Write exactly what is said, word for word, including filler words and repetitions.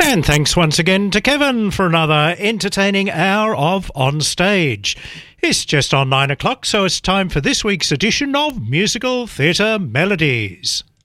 And thanks once again to Kevin for another entertaining hour of On Stage. It's just on nine o'clock, so it's time for this week's edition of Musical Theatre Melodies.